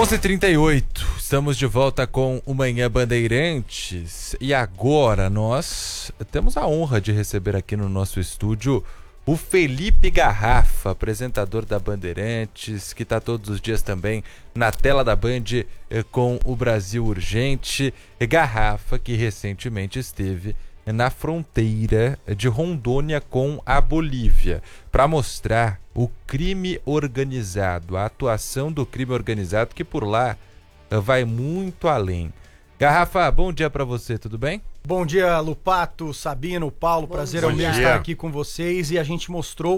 11h38, estamos de volta com o Manhã Bandeirantes e agora nós temos a honra de receber aqui no nosso estúdio o Felipe Garrafa, apresentador da Bandeirantes, que está todos os dias também na tela da Band com o Brasil Urgente. Garrafa que recentemente esteve na fronteira de Rondônia com a Bolívia, para mostrar o crime organizado, a atuação do crime organizado que por lá vai muito além. Garrafa, bom dia para você, tudo bem? Bom dia, Lupato, Sabino, Paulo, prazer é o meu estar aqui com vocês, e a gente mostrou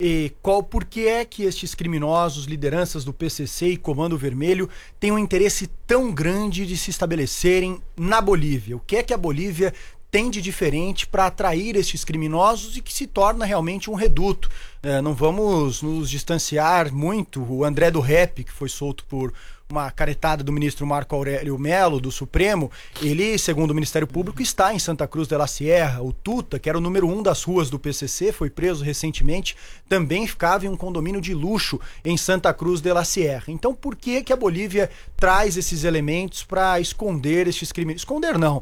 por que é que estes criminosos, lideranças do PCC e Comando Vermelho têm um interesse tão grande de se estabelecerem na Bolívia. O que é que a Bolívia tem de diferente para atrair estes criminosos e que se torna realmente um reduto? Não vamos nos distanciar muito. O André do Rep, que foi solto por uma caretada do ministro Marco Aurélio Melo, do Supremo, ele, segundo o Ministério Público, está em Santa Cruz de la Sierra. O Tuta, que era o número 1 das ruas do PCC, foi preso recentemente, também ficava em um condomínio de luxo em Santa Cruz de la Sierra. Então, por que que a Bolívia traz esses elementos para esconder estes crimes? Esconder não,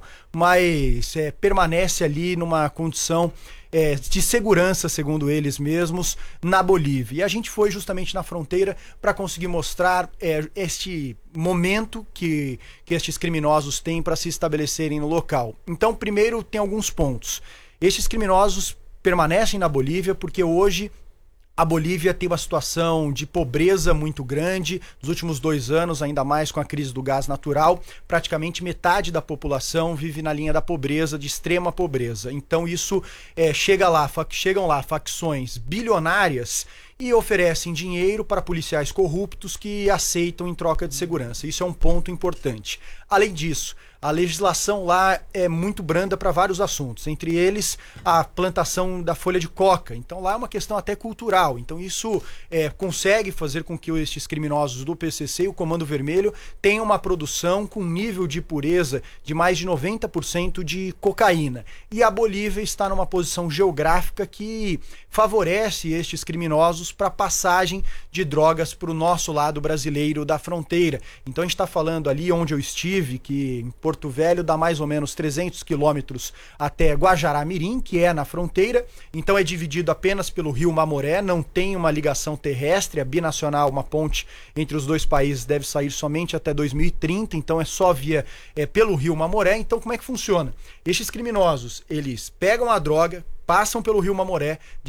mas permanece ali numa condição de segurança, segundo eles mesmos, na Bolívia. E a gente foi justamente na fronteira para conseguir mostrar este momento que estes criminosos têm para se estabelecerem no local. Então, primeiro, tem alguns pontos. Estes criminosos permanecem na Bolívia porque hoje a Bolívia tem uma situação de pobreza muito grande. Nos últimos 2 anos, ainda mais com a crise do gás natural, praticamente metade da população vive na linha da pobreza, de extrema pobreza. Então isso chegam lá facções bilionárias e oferecem dinheiro para policiais corruptos que aceitam em troca de segurança. Isso é um ponto importante. Além disso, a legislação lá é muito branda para vários assuntos, entre eles a plantação da folha de coca. Então lá é uma questão até cultural. Então isso consegue fazer com que estes criminosos do PCC e o Comando Vermelho tenham uma produção com nível de pureza de mais de 90% de cocaína. E a Bolívia está numa posição geográfica que favorece estes criminosos para passagem de drogas para o nosso lado brasileiro da fronteira. Então a gente está falando ali onde eu estive, que em Porto Velho dá mais ou menos 300 quilômetros até Guajará-Mirim, que é na fronteira. Então é dividido apenas pelo rio Mamoré, não tem uma ligação terrestre, a binacional, uma ponte entre os dois países deve sair somente até 2030, então é só pelo rio Mamoré. Então como é que funciona? Estes criminosos, eles pegam a droga, passam pelo rio Mamoré,